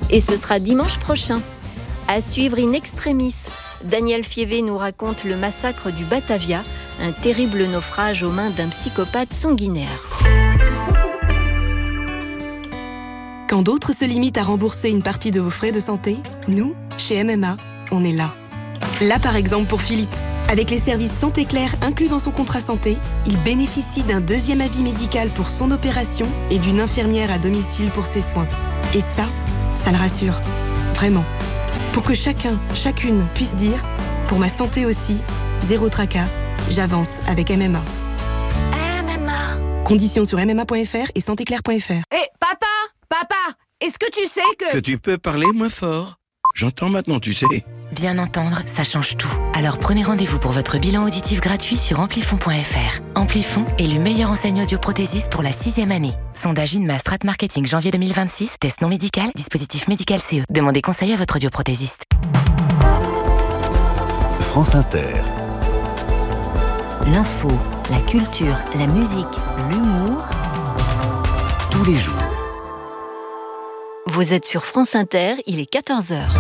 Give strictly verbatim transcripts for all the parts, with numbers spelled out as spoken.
Et ce sera dimanche prochain. À suivre in extremis, Daniel Fievé nous raconte le massacre du Batavia, un terrible naufrage aux mains d'un psychopathe sanguinaire. Quand d'autres se limitent à rembourser une partie de vos frais de santé, nous, chez M M A, on est là. Là par exemple pour Philippe. Avec les services Santé Claire inclus dans son contrat santé, il bénéficie d'un deuxième avis médical pour son opération et d'une infirmière à domicile pour ses soins. Et ça, ça le rassure. Vraiment. Pour que chacun, chacune puisse dire « Pour ma santé aussi, zéro tracas, j'avance avec M M A ». M M A. Conditions sur m m a point f r et santé claire point f r. Hé, hey, papa, papa, est-ce que tu sais que... Que tu peux parler moins fort. J'entends maintenant, tu sais. Bien entendre, ça change tout. Alors prenez rendez-vous pour votre bilan auditif gratuit sur amplifon point f r. Amplifon est le meilleur enseigne audioprothésiste pour la sixième année. Sondage INMA Strat Marketing janvier deux mille vingt-six. Test non médical, dispositif médical C E. Demandez conseil à votre audioprothésiste. France Inter. L'info, la culture, la musique, l'humour. Tous les jours. Vous êtes sur France Inter, il est quatorze heures.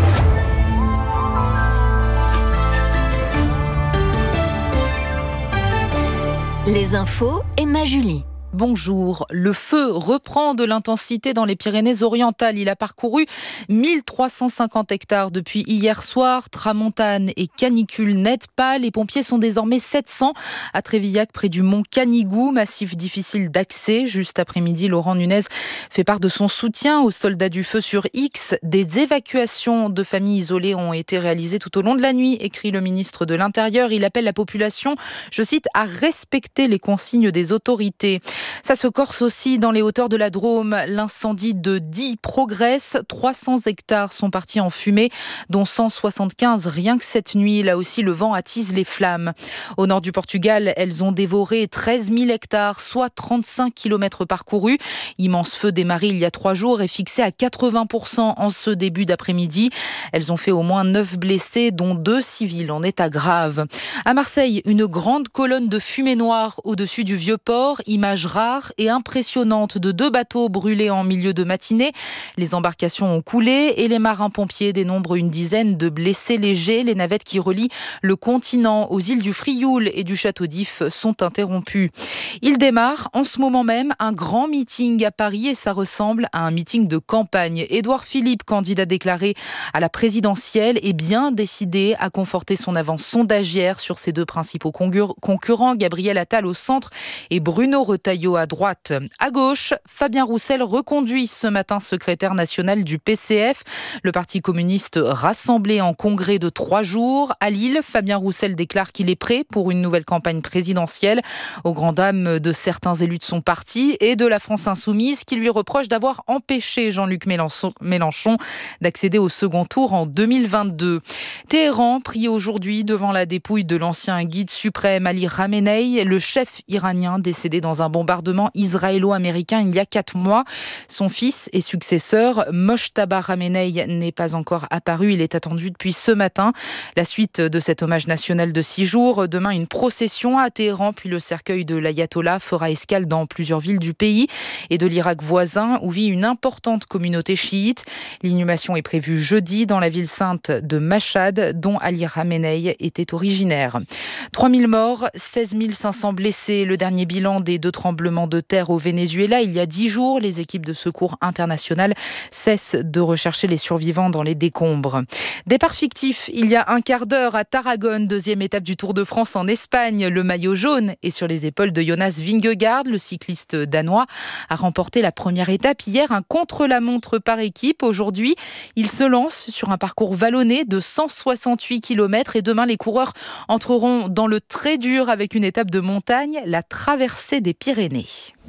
Les infos, Emma Julie. Bonjour. Le feu reprend de l'intensité dans les Pyrénées-Orientales. Il a parcouru mille trois cent cinquante hectares depuis hier soir. Tramontane et canicule n'aident pas. Les pompiers sont désormais sept cents à Trévillac, près du mont Canigou, massif difficile d'accès. Juste après-midi, Laurent Nunez fait part de son soutien aux soldats du feu sur X. Des évacuations de familles isolées ont été réalisées tout au long de la nuit, écrit le ministre de l'Intérieur. Il appelle la population, je cite, à respecter les consignes des autorités. Ça se corse aussi dans les hauteurs de la Drôme. L'incendie de Die progresse. trois cents hectares sont partis en fumée, dont cent soixante-quinze rien que cette nuit. Là aussi, le vent attise les flammes. Au nord du Portugal, elles ont dévoré treize mille hectares, soit trente-cinq kilomètres parcourus. Immense feu démarré il y a trois jours et fixé à quatre-vingts pour cent en ce début d'après-midi. Elles ont fait au moins neuf blessés, dont deux civils en état grave. À Marseille, une grande colonne de fumée noire au-dessus du Vieux-Port. Image rare et impressionnante de deux bateaux brûlés en milieu de matinée. Les embarcations ont coulé et les marins-pompiers dénombrent une dizaine de blessés légers. Les navettes qui relient le continent aux îles du Frioul et du Château d'If sont interrompues. Il démarre en ce moment même un grand meeting à Paris et ça ressemble à un meeting de campagne. Édouard Philippe, candidat déclaré à la présidentielle, est bien décidé à conforter son avance sondagière sur ses deux principaux concurrents, Gabriel Attal au centre et Bruno Retailleau à droite. À gauche, Fabien Roussel reconduit ce matin secrétaire national du P C F. Le Parti communiste rassemblé en congrès de trois jours. À Lille, Fabien Roussel déclare qu'il est prêt pour une nouvelle campagne présidentielle, aux grandes dames de certains élus de son parti et de la France insoumise qui lui reproche d'avoir empêché Jean-Luc Mélenchon, Mélenchon d'accéder au second tour en deux mille vingt-deux. Téhéran prie aujourd'hui devant la dépouille de l'ancien guide suprême Ali Khamenei, le chef iranien décédé dans un bombardement israélo-américain il y a quatre mois. Son fils et successeur, Mojtaba Khamenei, n'est pas encore apparu. Il est attendu depuis ce matin. La suite de cet hommage national de six jours. Demain, une procession à Téhéran, puis le cercueil de l'ayatollah fera escale dans plusieurs villes du pays et de l'Irak voisin, où vit une importante communauté chiite. L'inhumation est prévue jeudi dans la ville sainte de Mashhad, dont Ali Khamenei était originaire. trois mille morts, seize mille cinq cents blessés. Le dernier bilan des deux tremblements de terre au Venezuela. Il y a dix jours, les équipes de secours internationales cessent de rechercher les survivants dans les décombres. Départ fictif, il y a un quart d'heure à Tarragone, deuxième étape du Tour de France en Espagne. Le maillot jaune est sur les épaules de Jonas Vingegaard. Le cycliste danois a remporté la première étape hier, un contre-la-montre par équipe. Aujourd'hui, il se lance sur un parcours vallonné de cent soixante-huit kilomètres et demain, les coureurs entreront dans le très dur avec une étape de montagne, la traversée des Pyrénées.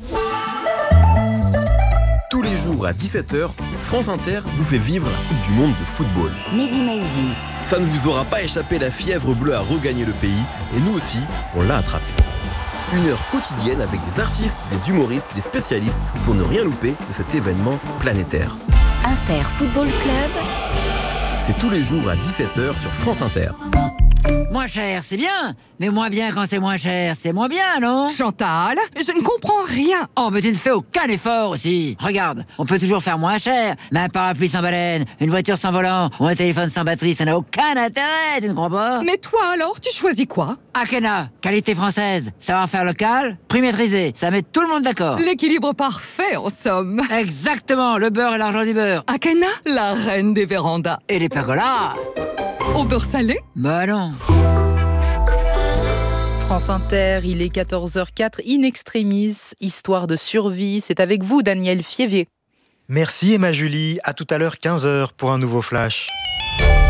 Tous les jours à dix-sept heures, France Inter vous fait vivre la Coupe du Monde de football. Midi Maizy. Ça ne vous aura pas échappé, la fièvre bleue a regagné le pays et nous aussi, on l'a attrapé. Une heure quotidienne avec des artistes, des humoristes, des spécialistes pour ne rien louper de cet événement planétaire. Inter Football Club. C'est tous les jours à dix-sept heures sur France Inter. Moins cher, c'est bien. Mais moins bien quand c'est moins cher, c'est moins bien, non? Chantal, je ne comprends rien. Oh, mais tu ne fais aucun effort aussi. Regarde, on peut toujours faire moins cher. Mais un parapluie sans baleine, une voiture sans volant ou un téléphone sans batterie, ça n'a aucun intérêt, tu ne crois pas? Mais toi alors, tu choisis quoi? Akena, qualité française, savoir-faire local, prix maîtrisé, ça met tout le monde d'accord. L'équilibre parfait, en somme. Exactement, le beurre et l'argent du beurre. Akena, la reine des vérandas. Et les pergolas. Au beurre salé? Bah non. France Inter, il est quatorze heures zéro quatre, In Extremis, histoire de survie. C'est avec vous, Daniel Fievé. Merci Emma Julie, à tout à l'heure quinze heures pour un nouveau flash.